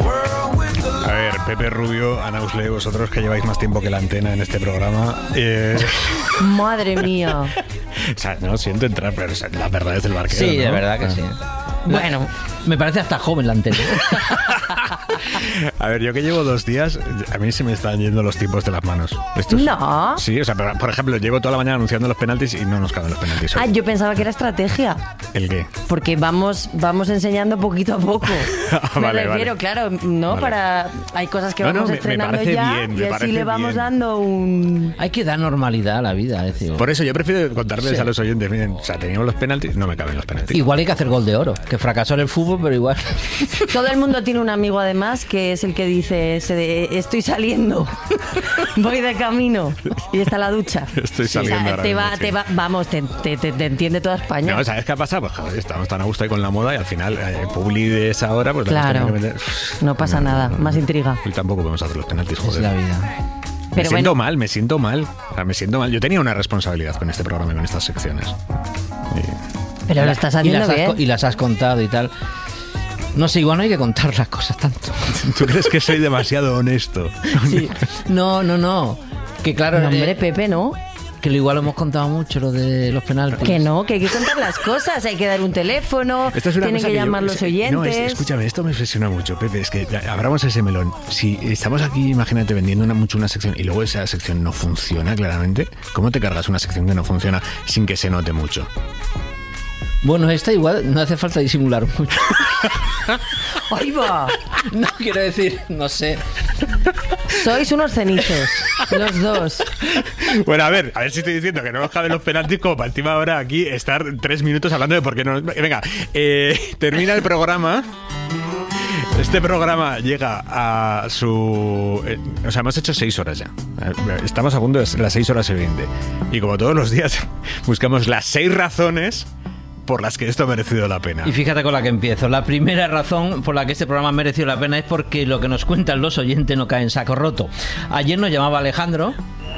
A ver, Pepe Rubio, Ana Usle, vosotros que lleváis más tiempo que la antena en este programa. Madre mía. O sea, no siento entrar, pero la verdad es del barquero. Sí, ¿no? de verdad que sí. Bueno, me parece hasta joven la antena. A ver, yo que llevo 2 días, a mí se me están yendo los tiempos de las manos. No. Sí, o sea, por ejemplo, llevo toda la mañana anunciando los penaltis y no nos caben los penaltis. Ah, yo pensaba que era estrategia. ¿El qué? Porque vamos enseñando poquito a poco. Me refiero, vale. claro, no Vale. para... Hay cosas que vamos estrenando parece ya bien, y así le vamos dando un... Hay que dar normalidad a la vida, es decir. Por eso yo prefiero contarles Sí. a los oyentes, miren, o sea, teníamos los penaltis, no me caben los penaltis. Igual hay que hacer gol de oro, que fracasó en el fútbol, pero igual. Todo el mundo tiene un amigo además que es el que dice estoy saliendo, voy de camino y está la ducha. Estoy saliendo ahora mismo, sí. Te entiende toda España. No, ¿sabes qué ha pasado? Pues joder, estamos tan a gusto ahí con la moda y al final Publi de esa hora, pues la hemos Claro, tenido que meter. no pasa nada, más intriga. Y tampoco podemos hacer los penaltis, Es joder. la vida. Me Pero siento bueno. mal, me siento mal. O sea, me siento mal. Yo tenía una responsabilidad con este programa y con estas secciones. Pero lo estás haciendo bien. Y las has contado y tal. No sé, igual no hay que contar las cosas tanto. ¿Tú crees que soy demasiado honesto? Sí. No. Que claro, No, hombre, Pepe, ¿no? que lo igual hemos contado mucho lo de los penaltis. Que no, que hay que contar las cosas, hay que dar un teléfono, Esta es una tienen cosa que yo- llamar los oyentes. No, escúchame, esto me obsesiona mucho, Pepe. Es que abramos ese melón. Si estamos aquí, imagínate, vendiendo una sección y luego esa sección no funciona claramente, ¿cómo te cargas una sección que no funciona sin que se note mucho? Bueno, esta igual no hace falta disimular mucho. ¡Ahí va! No, quiero decir, no sé. Sois unos cenizos, los dos. Bueno, a ver si estoy diciendo que no nos caben los penaltis como para encima ahora aquí estar 3 minutos hablando de por qué no... Venga, termina el programa. Este programa llega a su... o sea, hemos hecho 6 horas ya. Estamos a punto de las 6 horas y 20. Y como todos los días, buscamos las 6 razones por las que esto ha merecido la pena. Y fíjate con la que empiezo. La primera razón por la que este programa ha merecido la pena es porque lo que nos cuentan los oyentes no cae en saco roto. Ayer nos llamaba Alejandro.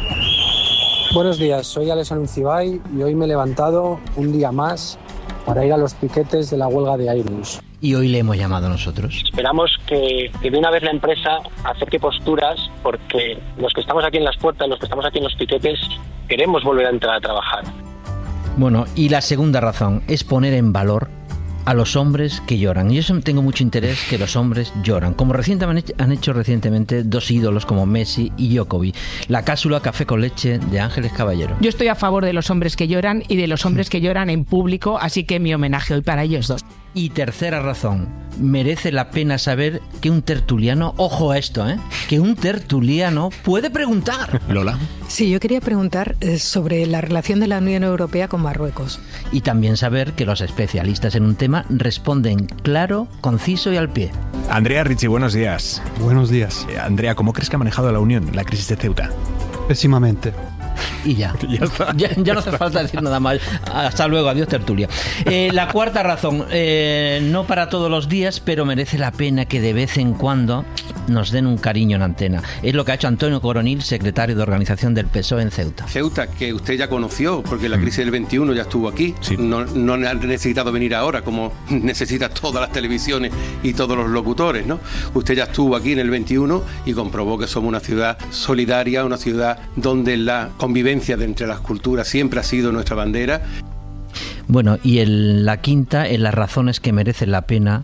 Buenos días, soy Alex Anuncibay y hoy me he levantado un día más para ir a los piquetes de la huelga de Airbus. Y hoy le hemos llamado nosotros. Esperamos que de una vez la empresa acerque posturas, porque los que estamos aquí en las puertas, los que estamos aquí en los piquetes, queremos volver a entrar a trabajar. Bueno, y la segunda razón es poner en valor a los hombres que lloran. Y yo tengo mucho interés que los hombres lloran. Como recientemente han hecho recientemente 2 ídolos como Messi y Djokovic. La cápsula Café con Leche de Ángeles Caballero. Yo estoy a favor de los hombres que lloran y de los hombres que lloran en público, así que mi homenaje hoy para ellos dos. Y tercera razón, merece la pena saber que un tertuliano, ojo a esto, que un tertuliano puede preguntar. Lola. Sí, yo quería preguntar sobre la relación de la Unión Europea con Marruecos. Y también saber que los especialistas en un tema responden claro, conciso y al pie. Andrea Ricci, buenos días. Buenos días. Andrea, ¿cómo crees que ha manejado la Unión la crisis de Ceuta? Pésimamente. Y ya. Ya está. Ya no hace falta decir nada más. Hasta luego, adiós tertulia. La cuarta razón, no para todos los días, pero merece la pena que de vez en cuando nos den un cariño en antena. Es lo que ha hecho Antonio Coronil, secretario de organización del PSOE en Ceuta. Ceuta, que usted ya conoció, porque la crisis del 21 ya estuvo aquí. Sí. No ha necesitado venir ahora, como necesita todas las televisiones y todos los locutores, ¿no? Usted ya estuvo aquí en el 21 y comprobó que somos una ciudad solidaria, una ciudad donde la convivencia de entre las culturas siempre ha sido nuestra bandera. Bueno, y la quinta, en las razones que merecen la pena,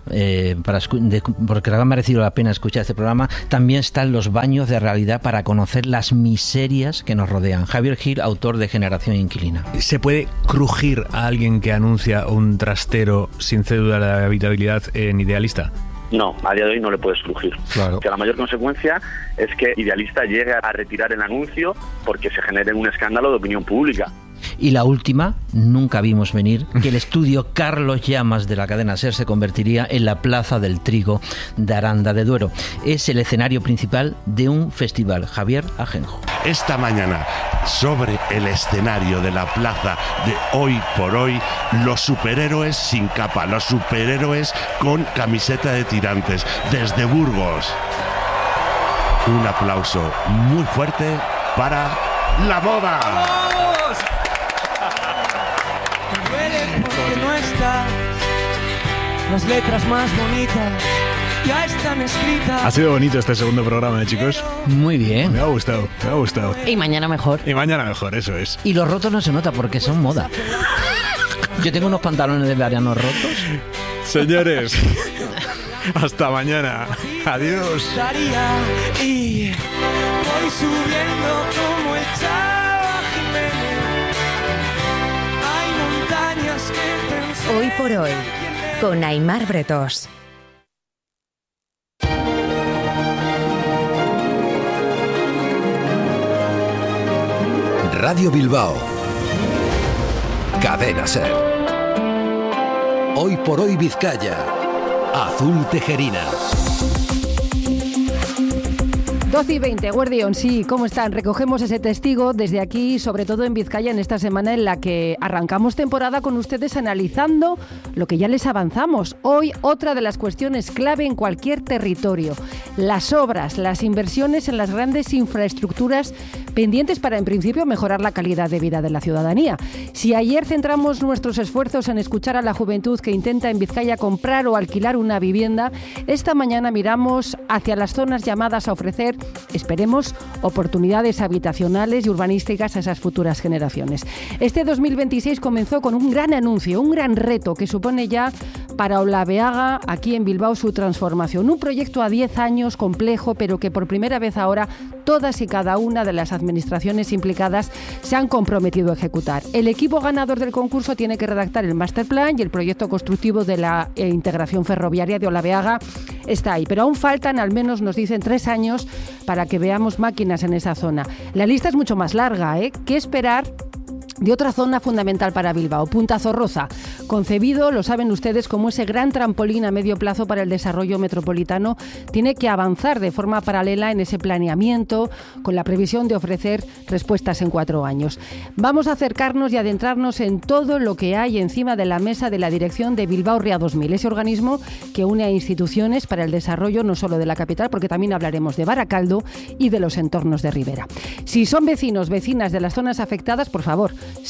porque ha merecido la pena escuchar este programa, también están los baños de realidad para conocer las miserias que nos rodean. Javier Gil, autor de Generación Inquilina. ¿Se puede crujir a alguien que anuncia un trastero sin cédula de habitabilidad en Idealista? No, a día de hoy no le puedes crujir. Claro. Que la mayor consecuencia es que Idealista llegue a retirar el anuncio porque se genere un escándalo de opinión pública. Y la última, nunca vimos venir que el estudio Carlos Llamas de la cadena SER se convertiría en la Plaza del Trigo de Aranda de Duero. Es el escenario principal de un festival. Javier Ajenjo. Esta mañana, sobre el escenario de la plaza de Hoy por Hoy, los superhéroes sin capa, los superhéroes con camiseta de tirantes, desde Burgos. Un aplauso muy fuerte para la moda. Porque no estás, las letras más bonitas ya están escritas. Ha sido bonito este segundo programa, chicos. Muy bien. Me ha gustado, me ha gustado. Y mañana mejor. Y mañana mejor, eso es. Y los rotos no se nota porque son moda. Yo tengo unos pantalones de verano rotos. Señores, hasta mañana. Adiós. Y voy subiendo como el Chava Jiménez. Hay montañas que pensé. Hoy por hoy, con Aimar Bretós. Radio Bilbao. Cadena SER. Hoy por hoy Vizcaya. Azul Tejerina. 12:20, Guardión, sí, ¿cómo están? Recogemos ese testigo desde aquí, sobre todo en Vizcaya, en esta semana en la que arrancamos temporada con ustedes analizando lo que ya les avanzamos. Hoy, otra de las cuestiones clave en cualquier territorio, las obras, las inversiones en las grandes infraestructuras pendientes para, en principio, mejorar la calidad de vida de la ciudadanía. Si ayer centramos nuestros esfuerzos en escuchar a la juventud que intenta en Vizcaya comprar o alquilar una vivienda, esta mañana miramos hacia las zonas llamadas a ofrecer, esperemos, oportunidades habitacionales y urbanísticas a esas futuras generaciones. Este 2026 comenzó con un gran anuncio, un gran reto que supone ya para Olabeaga, aquí en Bilbao, su transformación. Un proyecto a 10 años, complejo, pero que por primera vez ahora todas y cada una de las administraciones implicadas se han comprometido a ejecutar. El equipo ganador del concurso tiene que redactar el masterplan y el proyecto constructivo de la integración ferroviaria de Olabeaga está ahí. Pero aún faltan, al menos nos dicen, 3 años para que veamos máquinas en esa zona. La lista es mucho más larga, ¿eh? ¿Qué esperar de otra zona fundamental para Bilbao? Punta Zorroza, concebido, lo saben ustedes, como ese gran trampolín a medio plazo para el desarrollo metropolitano, tiene que avanzar de forma paralela en ese planeamiento con la previsión de ofrecer respuestas en 4 años. Vamos a acercarnos y adentrarnos en todo lo que hay encima de la mesa de la dirección de Bilbao Ría 2000, ese organismo que une a instituciones para el desarrollo no solo de la capital, porque también hablaremos de Baracaldo y de los entornos de Ribera. Si son vecinos, vecinas de las zonas afectadas, por favor,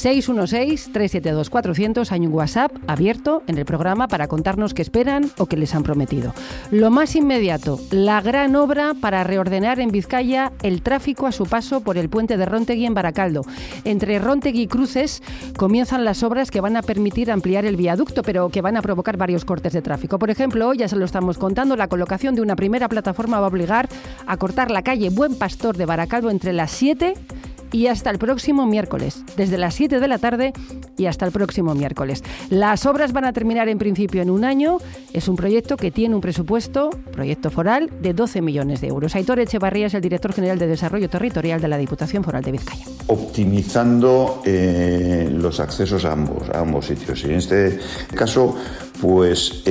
616-372-400, hay un WhatsApp abierto en el programa para contarnos qué esperan o qué les han prometido. Lo más inmediato, la gran obra para reordenar en Vizcaya el tráfico a su paso por el puente de Rontegui en Baracaldo. Entre Rontegui y Cruces comienzan las obras que van a permitir ampliar el viaducto, pero que van a provocar varios cortes de tráfico. Por ejemplo, hoy ya se lo estamos contando, la colocación de una primera plataforma va a obligar a cortar la calle Buen Pastor de Baracaldo entre las 7 y hasta el próximo miércoles, desde las 7 de la tarde y hasta el próximo miércoles. Las obras van a terminar en principio en 1 año. Es un proyecto que tiene un presupuesto, proyecto foral, de 12 millones de euros. Aitor Echevarría es el director general de Desarrollo Territorial de la Diputación Foral de Vizcaya. Optimizando los accesos a ambos sitios. Y en este caso, pues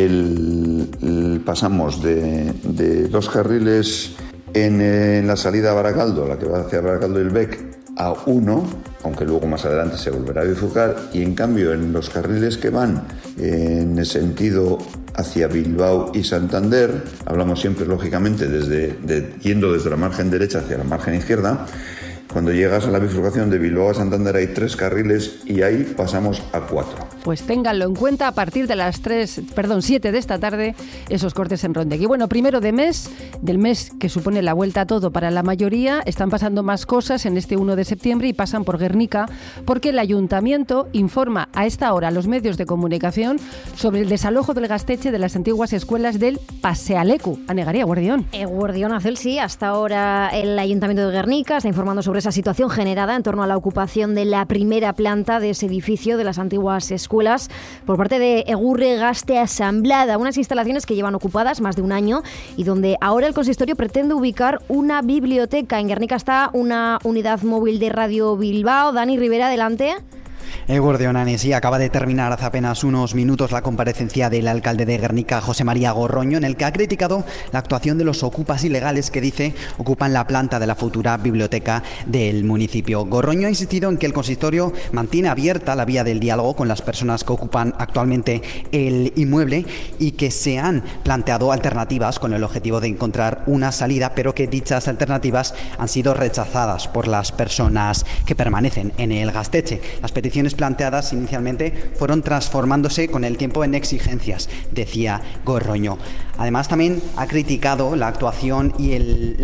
pasamos de 2 carriles en la salida a Baracaldo, la que va hacia Baracaldo y el Bec, a 1, aunque luego más adelante se volverá a bifurcar, y en cambio en los carriles que van en el sentido hacia Bilbao y Santander, hablamos siempre lógicamente yendo desde la margen derecha hacia la margen izquierda. Cuando llegas a la bifurcación de Bilbao a Santander hay 3 carriles y ahí pasamos a 4. Pues ténganlo en cuenta a partir de las 7 de esta tarde, esos cortes en Rontegui. Bueno, primero del mes que supone la vuelta a todo para la mayoría, están pasando más cosas en este 1 de septiembre y pasan por Guernica, porque el Ayuntamiento informa a esta hora a los medios de comunicación sobre el desalojo del Gaztetxe de las antiguas escuelas del Pasealeku. Anegaría, Guardión. Guardión Acel, sí. Hasta ahora el Ayuntamiento de Guernica está informando sobre esa situación generada en torno a la ocupación de la primera planta de ese edificio de las antiguas escuelas por parte de Egurre Gazte Asamblada, unas instalaciones que llevan ocupadas más de 1 año y donde ahora el consistorio pretende ubicar una biblioteca. En Guernica está una unidad móvil de Radio Bilbao. Dani Rivera, adelante. Guardión, sí, acaba de terminar hace apenas unos minutos la comparecencia del alcalde de Guernica, José María Gorroño, en el que ha criticado la actuación de los ocupas ilegales que dice ocupan la planta de la futura biblioteca del municipio. Gorroño ha insistido en que el consistorio mantiene abierta la vía del diálogo con las personas que ocupan actualmente el inmueble y que se han planteado alternativas con el objetivo de encontrar una salida, pero que dichas alternativas han sido rechazadas por las personas que permanecen en el Gaztetxe. Las peticiones condiciones planteadas inicialmente fueron transformándose con el tiempo en exigencias, decía Gorroño. Además, también ha criticado la actuación y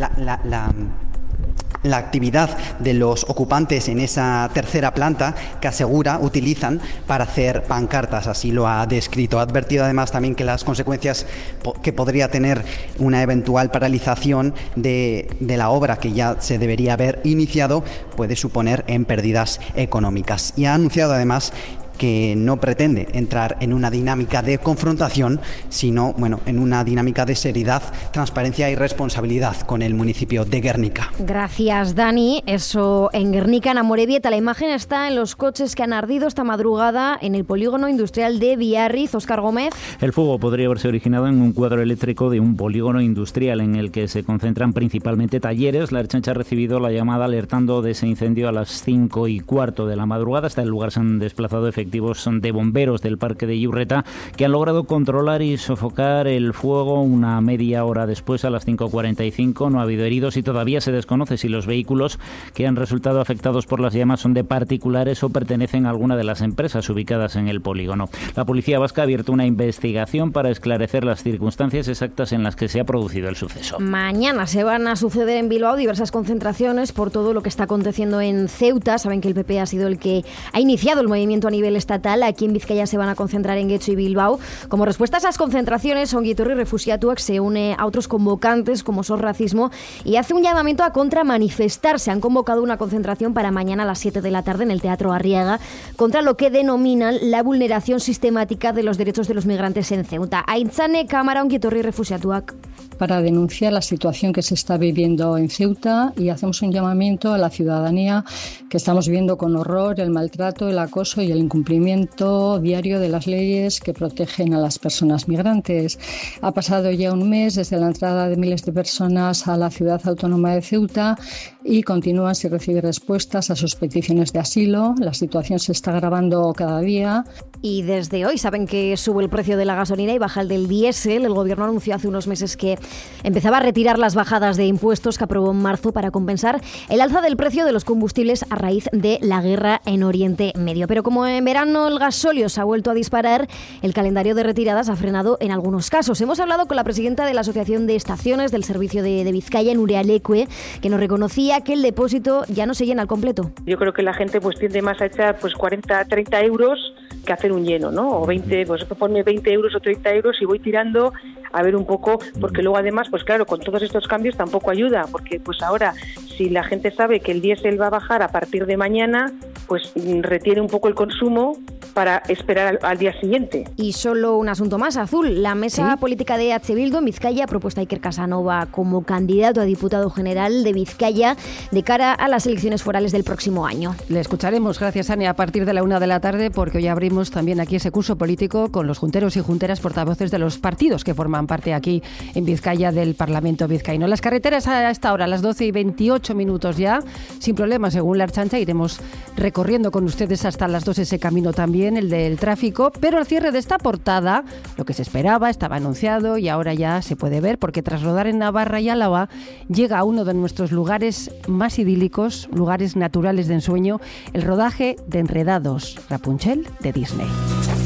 la actividad de los ocupantes en esa tercera planta que asegura utilizan para hacer pancartas, así lo ha descrito. Ha advertido además también que las consecuencias que podría tener una eventual paralización de la obra que ya se debería haber iniciado puede suponer en pérdidas económicas. Y ha anunciado además que no pretende entrar en una dinámica de confrontación, sino en una dinámica de seriedad, transparencia y responsabilidad con el municipio de Guernica. Gracias, Dani. Eso en Guernica, en Amorebieta. La imagen está en los coches que han ardido esta madrugada en el polígono industrial de Biarritz. Óscar Gómez. El fuego podría haberse originado en un cuadro eléctrico de un polígono industrial en el que se concentran principalmente talleres. La Ertzaintza ha recibido la llamada alertando de ese incendio a las 5:15 de la madrugada. Hasta el lugar se han desplazado efectivos de bomberos del parque de Iurreta que han logrado controlar y sofocar el fuego una media hora después. A las 5:45 no ha habido heridos y todavía se desconoce si los vehículos que han resultado afectados por las llamas son de particulares o pertenecen a alguna de las empresas ubicadas en el polígono. La policía vasca ha abierto una investigación para esclarecer las circunstancias exactas en las que se ha producido el suceso. Mañana se van a suceder en Bilbao diversas concentraciones por todo lo que está aconteciendo en Ceuta. Saben que el PP ha sido el que ha iniciado el movimiento a nivel estatal. Aquí en Vizcaya se van a concentrar en Getxo y Bilbao. Como respuesta a esas concentraciones, Ongi Etorri Refuxiatuak se une a otros convocantes como SOS Racismo y hace un llamamiento a contramanifestarse. Han convocado una concentración para mañana a las 7 de la tarde en el Teatro Arriaga contra lo que denominan la vulneración sistemática de los derechos de los migrantes en Ceuta. Aintzane, Cámara, Ongi Etorri Refuxiatuak. Para denunciar la situación que se está viviendo en Ceuta y hacemos un llamamiento a la ciudadanía que estamos viviendo con horror el maltrato, el acoso y el incumplimiento diario de las leyes que protegen a las personas migrantes. Ha pasado ya un mes desde la entrada de miles de personas a la ciudad autónoma de Ceuta y continúan sin recibir respuestas a sus peticiones de asilo. La situación se está agravando cada día. Y desde hoy saben que sube el precio de la gasolina y baja el del diésel. El gobierno anunció hace unos meses que empezaba a retirar las bajadas de impuestos que aprobó en marzo para compensar el alza del precio de los combustibles a raíz de la guerra en Oriente Medio. Pero como en verano el gasóleo se ha vuelto a disparar, el calendario de retiradas ha frenado en algunos casos. Hemos hablado con la presidenta de la Asociación de Estaciones del Servicio de Vizcaya, Nuria Leque, que nos reconocía que el depósito ya no se llena al completo. Yo creo que la gente tiende más a echar 40, 30 euros que hacer un lleno, ¿no? O 20, ponme 20 euros o 30 euros y voy tirando a ver un poco, porque luego además, claro, con todos estos cambios tampoco ayuda, porque ahora, si la gente sabe que el diésel va a bajar a partir de mañana, retiene un poco el consumo para esperar al día siguiente. Y solo un asunto más, Azul. La mesa política de EH Bildu en Vizcaya ha propuesto a Iker Casanova como candidato a diputado general de Vizcaya de cara a las elecciones forales del próximo año. Le escucharemos, gracias Ania, a partir de la 1 de la tarde, porque hoy abrimos también aquí ese curso político con los junteros y junteras portavoces de los partidos que forman parte aquí en Vizcaya del Parlamento vizcaíno. Las carreteras a esta hora, a las 12:28 ya, sin problema, según la Ertzaintza, iremos recorriendo con ustedes hasta las 2 ese camino también, el del tráfico, pero al cierre de esta portada, lo que se esperaba, estaba anunciado y ahora ya se puede ver, porque tras rodar en Navarra y Álava, llega a uno de nuestros lugares más idílicos, lugares naturales de ensueño, el rodaje de Enredados, Rapunzel de Disney.